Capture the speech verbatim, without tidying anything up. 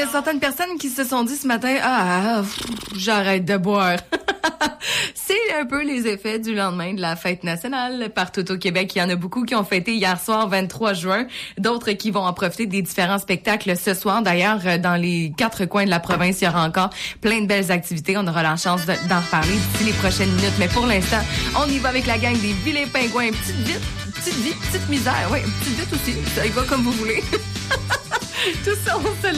a certaines personnes qui se sont dit ce matin, ah, pff, j'arrête de boire. C'est un peu les effets du lendemain de la fête nationale partout au Québec. Il y en a beaucoup qui ont fêté hier soir, vingt-trois juin. D'autres qui vont en profiter des différents spectacles ce soir. D'ailleurs, dans les quatre coins de la province, il y aura encore plein de belles activités. On aura la chance de, d'en reparler d'ici les prochaines minutes. Mais pour l'instant, on y va avec la gang des Vilains Pingouins. Petite vite, petite vie, petite misère. Oui, petite vite aussi. Ça y va comme vous voulez. Tout ça, on se